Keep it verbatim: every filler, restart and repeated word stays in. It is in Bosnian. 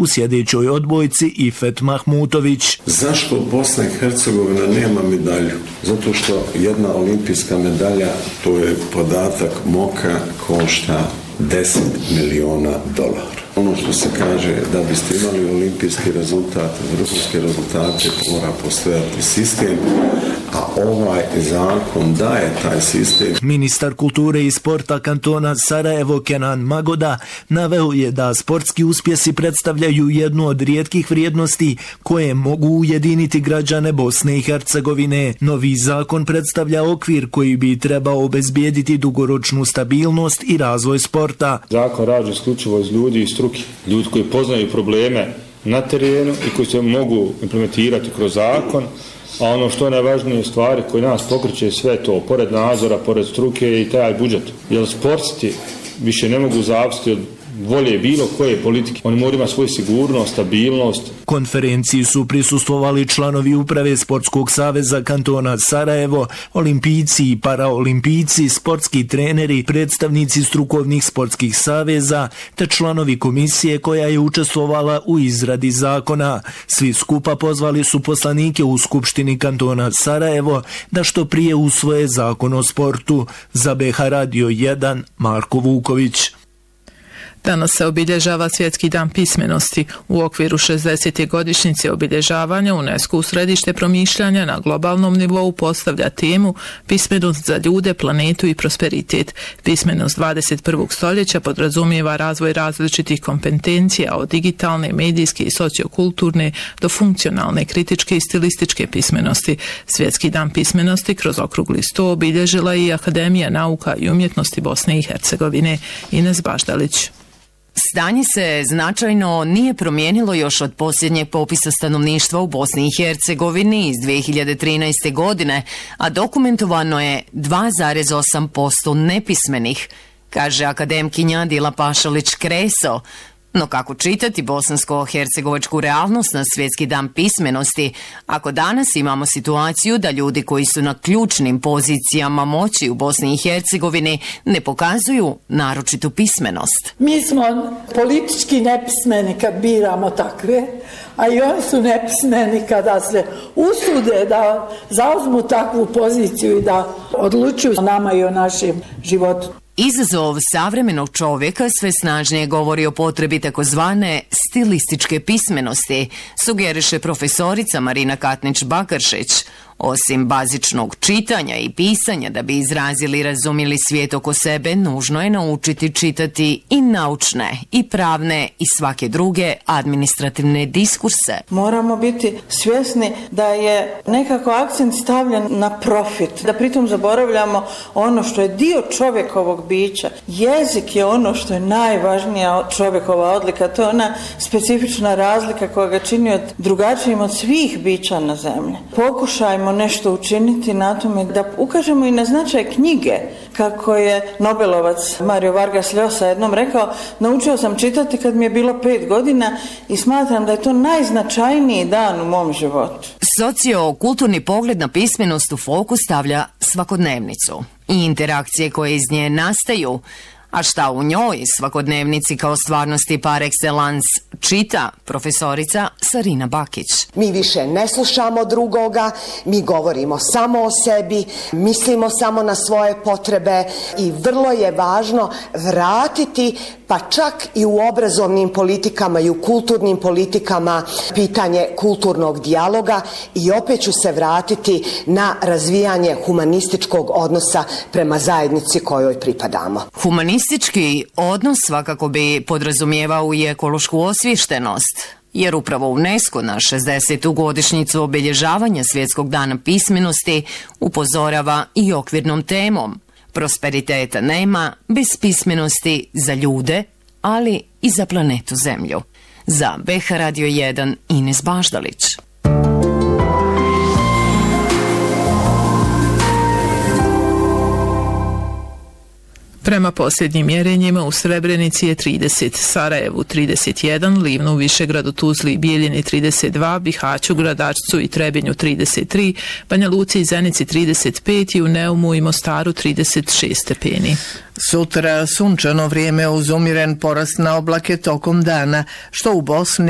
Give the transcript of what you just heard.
u sljedećoj odbojci Ifet Mahmutović. Zašto Bosna i Hercegovina nema medalju? Zato što jedna olimpijska medalja, to je podatak Moka, košta deset miliona dolara. Ono što se kaže, da biste imali olimpijski rezultat, vrhunske rezultate, mora postojati sistem, a ovaj zakon daje taj sistem. Ministar kulture i sporta kantona Sarajevo Kenan Magoda naveo je da sportski uspjesi predstavljaju jednu od rijetkih vrijednosti koje mogu ujediniti građane Bosne i Hercegovine. Novi zakon predstavlja okvir koji bi trebao obezbijediti dugoročnu stabilnost i razvoj sporta. Zakon rađe isključivo iz ljudi i struke, ljudi koji poznaju probleme na terenu i koji se mogu implementirati kroz zakon, a ono što je najvažnije stvari koje nas pokreće sve to, pored nadzora, pored struke i taj budžet. Jer sportisti više ne mogu zavisiti od volje bilo koje politike. Oni moraju imati svoju sigurnost, stabilnost. Konferenciji su prisustvovali članovi uprave Sportskog saveza kantona Sarajevo, olimpijci i paraolimpijci, sportski treneri, predstavnici strukovnih sportskih saveza, te članovi komisije koja je učestvovala u izradi zakona. Svi skupa pozvali su poslanike u Skupštini kantona Sarajevo da što prije usvoje zakon o sportu. Za B H Radio jedan, Marko Vuković. Danas se obilježava Svjetski dan pismenosti. U okviru šezdesete godišnjice obilježavanja UNESCO u središte promišljanja na globalnom nivou postavlja temu pismenost za ljude, planetu i prosperitet. Pismenost dvadeset prvog stoljeća podrazumijeva razvoj različitih kompetencija od digitalne, medijske i sociokulturne do funkcionalne, kritičke i stilističke pismenosti. Svjetski dan pismenosti kroz okrugli sto obilježila i Akademija nauka i umjetnosti Bosne i Hercegovine. Ines Baždalić. Stanje se značajno nije promijenilo još od posljednjeg popisa stanovništva u Bosni i Hercegovini iz dvije hiljade trinaeste. godine, a dokumentovano je dva zarez osam posto nepismenih, kaže akademkinja Dila Pašalić-Kreso. No kako čitati bosansko-hercegovačku realnost na Svjetski dan pismenosti, ako danas imamo situaciju da ljudi koji su na ključnim pozicijama moći u Bosni i Hercegovini ne pokazuju naročitu pismenost? Mi smo politički nepismeni kad biramo takve, a i oni su nepismeni kada se usude da zauzmu takvu poziciju i da odlučuju o nama i o našem životu. Izazov savremenog čovjeka sve snažnije govori o potrebi takozvane stilističke pismenosti, sugeriše profesorica Marina Katnić-Bakaršić. Osim bazičnog čitanja i pisanja da bi izrazili i razumjeli svijet oko sebe, nužno je naučiti čitati i naučne, i pravne, i svake druge administrativne diskurse. Moramo biti svjesni da je nekako akcent stavljen na profit, da pritom zaboravljamo ono što je dio čovjekovog bića. Jezik je ono što je najvažnija čovjekova odlika, to je ona specifična razlika koja ga čini od drugačijim od svih bića na zemlji. Pokušajmo nešto učiniti na tome da ukažemo i na značaj knjige, kako je Nobelovac Mario Vargas Llosa jednom rekao, naučio sam čitati kad mi je bilo pet godina i smatram da je to najznačajniji dan u mom životu. Sociokulturni pogled na pismenost u fokus stavlja svakodnevnicu i interakcije koje iz nje nastaju, a šta u njoj svakodnevnici kao stvarnosti par excellence čita profesorica Sarina Bakić. Mi više ne slušamo drugoga, mi govorimo samo o sebi, mislimo samo na svoje potrebe i vrlo je važno vratiti, pa čak i u obrazovnim politikama i u kulturnim politikama, pitanje kulturnog dijaloga i opet ću se vratiti na razvijanje humanističkog odnosa prema zajednici kojoj pripadamo. Humanistički odnos svakako bi podrazumijevao i ekološku osviještenost, jer upravo UNESCO na šezdesetu godišnjicu obilježavanja Svjetskog dana pismenosti upozorava i okvirnom temom. Prosperiteta nema bez pismenosti za ljude, ali i za planetu Zemlju. Za B H Radio jedan, Ines Baždalić. Prema posljednjim mjerenjima u Srebrenici je trideset, Sarajevu trideset jedan, Livnu, Višegradu, Tuzli i Bijeljini trideset dva, Bihaću, Gradačcu i Trebinju trideset tri, Banja Luci i Zenici trideset pet i u Neumu i Mostaru trideset šest stepeni. Sutra sunčano vrijeme uz umjeren porast na oblake tokom dana, što u Bosni